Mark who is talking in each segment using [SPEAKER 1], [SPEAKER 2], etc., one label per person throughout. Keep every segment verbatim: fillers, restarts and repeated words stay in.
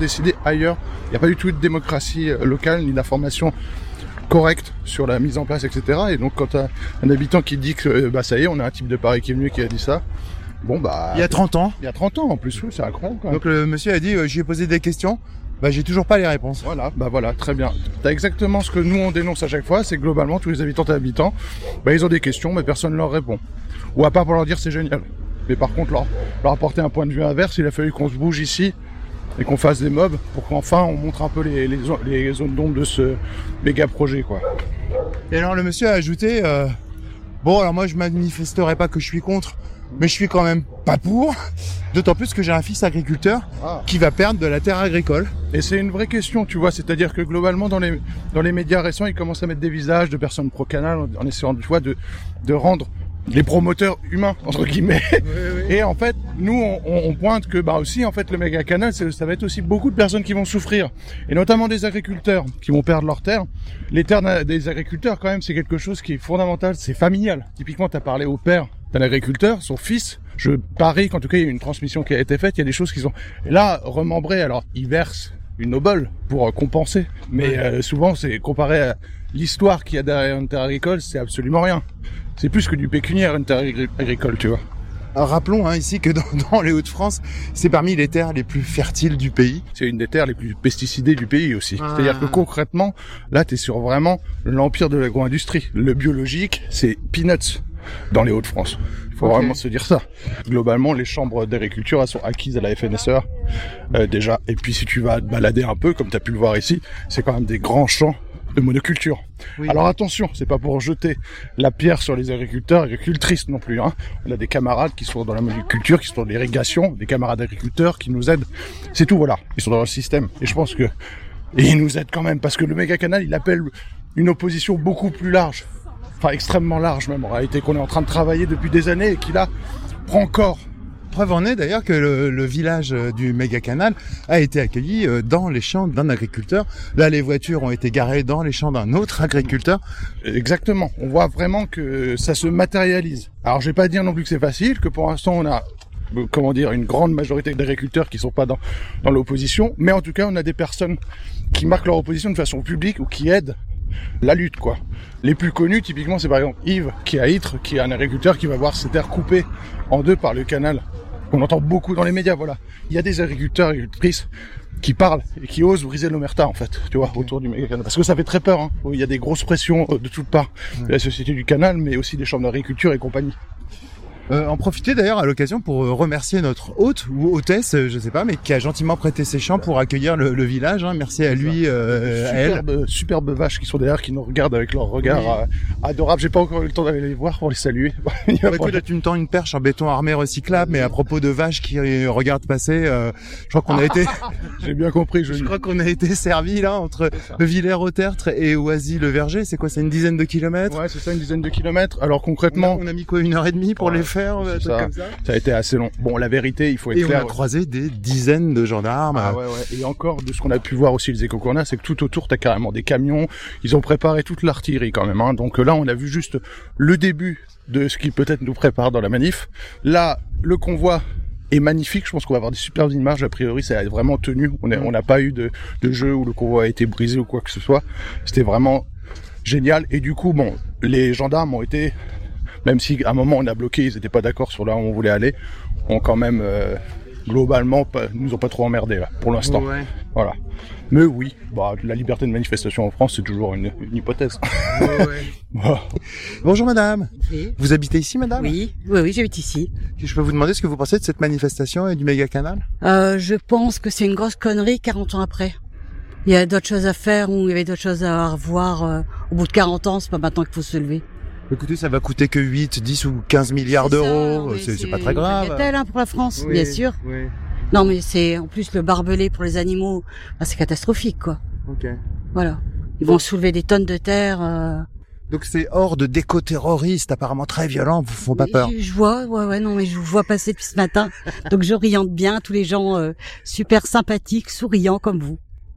[SPEAKER 1] décider ailleurs. Il n'y a pas du tout de démocratie locale, ni d'information correcte sur la mise en place, et cetera. Et donc, quand t'as un habitant qui dit que, bah, ça y est, on a un type de Paris qui est venu qui a dit ça, bon, bah...
[SPEAKER 2] Il y a trente ans.
[SPEAKER 1] Il y a trente ans, en plus, oui, c'est incroyable, quoi.
[SPEAKER 2] Donc, le monsieur a dit, euh, j'y ai posé des questions. Bah, j'ai toujours pas les réponses.
[SPEAKER 1] Voilà, bah voilà, très bien. T'as exactement ce que nous, on dénonce à chaque fois, c'est que globalement, tous les habitants et habitants, bah, ils ont des questions, mais personne ne leur répond. Ou à part pour leur dire c'est génial. Mais par contre, leur, leur apporter un point de vue inverse, il a fallu qu'on se bouge ici et qu'on fasse des mobs pour qu'enfin on montre un peu les, les, les zones d'ombre de ce méga projet, quoi.
[SPEAKER 2] Et alors le monsieur a ajouté, euh, bon alors moi je manifesterai pas que je suis contre, mais je suis quand même pas pour, d'autant plus que j'ai un fils agriculteur ah. qui va perdre de la terre agricole.
[SPEAKER 1] Et c'est une vraie question, tu vois, c'est-à-dire que globalement dans les dans les médias récents, ils commencent à mettre des visages de personnes pro-canal en, en essayant, tu vois, de de rendre les promoteurs humains, entre guillemets. Oui, oui. Et en fait, nous, on, on pointe que, bah aussi, en fait, le méga canal, ça va être aussi beaucoup de personnes qui vont souffrir. Et notamment des agriculteurs qui vont perdre leurs terres. Les terres des agriculteurs, quand même, c'est quelque chose qui est fondamental, c'est familial. Typiquement, t'as parlé au père d'un agriculteur, son fils. Je parie qu'en tout cas, il y a une transmission qui a été faite, il y a des choses qui sont... Et là, remembré, alors, il verse une obole pour euh, compenser. Mais euh, souvent, c'est comparé à l'histoire qu'il y a derrière une terre agricole, c'est absolument rien. C'est plus que du pécuniaire, une terre agricole, tu vois.
[SPEAKER 2] Alors, rappelons hein, ici que dans, dans les Hauts-de-France, c'est parmi les terres les plus fertiles du pays.
[SPEAKER 1] C'est une des terres les plus pesticidées du pays aussi. Ah. C'est-à-dire que concrètement, là, t'es sur vraiment l'empire de l'agro-industrie. Le biologique, c'est peanuts dans les Hauts-de-France. Il faut okay. vraiment se dire ça. Globalement, les chambres d'agriculture, elles sont acquises à la F N S E A, euh, déjà. Et puis, si tu vas te balader un peu, comme tu as pu le voir ici, c'est quand même des grands champs de monoculture. Oui. Alors attention, c'est pas pour jeter la pierre sur les agriculteurs, agricultrices non plus. Hein. On a des camarades qui sont dans la monoculture, qui sont dans l'irrigation, des camarades agriculteurs qui nous aident. C'est tout, voilà. Ils sont dans le système. Et je pense que... Et ils nous aident quand même, parce que le méga canal, il appelle une opposition beaucoup plus large. Enfin, extrêmement large même, en réalité, qu'on est en train de travailler depuis des années et qui, là, prend corps.
[SPEAKER 2] Preuve en est d'ailleurs que le, le village du méga canal a été accueilli dans les champs d'un agriculteur. Là, les voitures ont été garées dans les champs d'un autre agriculteur.
[SPEAKER 1] Exactement. On voit vraiment que ça se matérialise. Alors, je vais pas dire non plus que c'est facile, que pour l'instant, on a, comment dire, une grande majorité d'agriculteurs qui sont pas dans, dans l'opposition. Mais en tout cas, on a des personnes qui marquent leur opposition de façon publique ou qui aident la lutte, quoi. Les plus connus, typiquement, c'est par exemple Yves, qui est à Ytre, qui est un agriculteur qui va voir ses terres coupées en deux par le canal. On entend beaucoup dans les médias, voilà. Il y a des agriculteurs et agricultrices qui parlent et qui osent briser l'omerta, en fait, tu vois, autour du méga canal. Parce que ça fait très peur, hein. Il y a des grosses pressions de toutes parts de la société du canal, mais aussi des chambres d'agriculture et compagnie.
[SPEAKER 2] Euh, en profiter d'ailleurs à l'occasion pour remercier notre hôte ou hôtesse, je sais pas, mais qui a gentiment prêté ses champs pour accueillir le, le village. Hein. Merci à lui, euh,
[SPEAKER 1] superbe,
[SPEAKER 2] à elle.
[SPEAKER 1] Superbes vaches qui sont derrière, qui nous regardent avec leur regard oui. euh, adorable. J'ai pas encore eu le temps d'aller les voir pour les saluer.
[SPEAKER 2] Bah, écoute, là, tu me tends une perche en béton armé recyclable, mais à propos de vaches qui regardent passer, euh, je crois qu'on a été.
[SPEAKER 1] J'ai bien compris.
[SPEAKER 2] Je, je crois qu'on a été servi là entre Villers-au-Tertre et Oisy-le-Verger. C'est quoi, c'est une dizaine de kilomètres?
[SPEAKER 1] Ouais, c'est ça, une dizaine de kilomètres. Alors concrètement,
[SPEAKER 2] on a, on a mis quoi, une heure et demie pour ouais. les faire?
[SPEAKER 1] Ça. Comme ça. ça a été assez long. Bon, la vérité, il faut être
[SPEAKER 2] et
[SPEAKER 1] clair.
[SPEAKER 2] Et on a croisé des dizaines de gendarmes.
[SPEAKER 1] Ah ouais, ouais. Et encore, de ce qu'on a pu voir aussi, les échos qu'on a, c'est que tout autour, t'as carrément des camions. Ils ont préparé toute l'artillerie quand même. Hein. Donc là, on a vu juste le début de ce qui peut-être nous prépare dans la manif. Là, le convoi est magnifique. Je pense qu'on va avoir des superbes images. A priori, ça a vraiment tenu. On on n'a pas eu de, de jeu où le convoi a été brisé ou quoi que ce soit. C'était vraiment génial. Et du coup, bon, les gendarmes ont été... Même si à un moment on a bloqué, ils étaient pas d'accord sur là où on voulait aller, ont quand même euh, globalement pas, nous ont pas trop emmerdés là pour l'instant. Ouais. Voilà. Mais oui, bah la liberté de manifestation en France c'est toujours une, une hypothèse. Ouais, ouais. Bon.
[SPEAKER 2] Bonjour madame.
[SPEAKER 3] Oui.
[SPEAKER 2] Vous habitez ici madame?
[SPEAKER 3] Oui, oui, oui, j'habite ici.
[SPEAKER 2] Je peux vous demander ce que vous pensez de cette manifestation et du méga canal?
[SPEAKER 3] Euh, je pense que c'est une grosse connerie quarante ans après. Il y a d'autres choses à faire ou il y avait d'autres choses à revoir. Euh, au bout de quarante ans, c'est pas maintenant qu'il faut se lever.
[SPEAKER 2] Écoutez, ça va coûter que huit, dix ou quinze milliards d'euros, c'est, c'est pas très grave.
[SPEAKER 3] C'est tel hein, pour la France,
[SPEAKER 2] oui,
[SPEAKER 3] bien sûr.
[SPEAKER 2] Oui.
[SPEAKER 3] Non mais c'est, en plus le barbelé pour les animaux, bah, c'est catastrophique quoi.
[SPEAKER 2] Ok.
[SPEAKER 3] Voilà. Ils vont soulever des tonnes de terre. Euh...
[SPEAKER 2] Donc ces hordes d'éco-terroristes apparemment très violents vous font pas
[SPEAKER 3] oui,
[SPEAKER 2] peur?
[SPEAKER 3] Je vois, ouais, ouais, non mais je vous vois passer depuis ce matin. Donc j'oriente bien tous les gens euh, super sympathiques, souriants comme vous.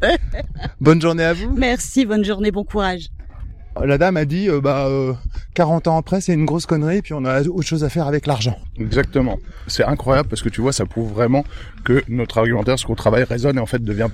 [SPEAKER 2] Bonne journée à vous.
[SPEAKER 3] Merci, bonne journée, bon courage.
[SPEAKER 2] La dame a dit, euh, bah, euh, quarante ans après, c'est une grosse connerie, puis on a autre chose à faire avec l'argent.
[SPEAKER 1] Exactement. C'est incroyable parce que tu vois, ça prouve vraiment que notre argumentaire, ce qu'on travaille, résonne et en fait devient